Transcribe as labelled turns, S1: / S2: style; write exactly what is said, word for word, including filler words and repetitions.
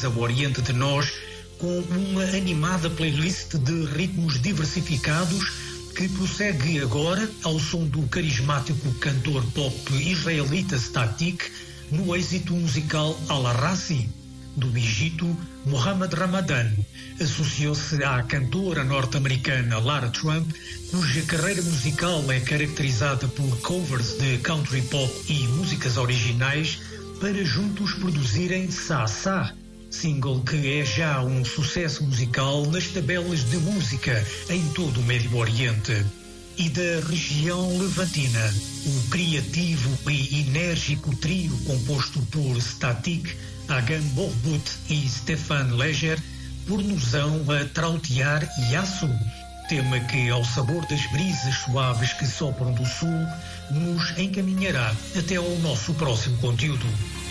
S1: ao oriente de nós com uma animada playlist de ritmos diversificados que prossegue agora ao som do carismático cantor pop israelita Static no êxito musical Al-Rassi. Do Egito, Mohamed Ramadan associou-se à cantora norte-americana Lara Trump, cuja carreira musical é caracterizada por covers de country pop e músicas originais, para juntos produzirem Sa Sa, single que é já um sucesso musical nas tabelas de música em todo o Médio Oriente. E da região levantina, o criativo e enérgico trio composto por Static, Hagan Borbut e Stefan Leger por-nos-ão a trautear Yasu, tema que, ao sabor das brisas suaves que sopram do sul, nos encaminhará até ao nosso próximo conteúdo.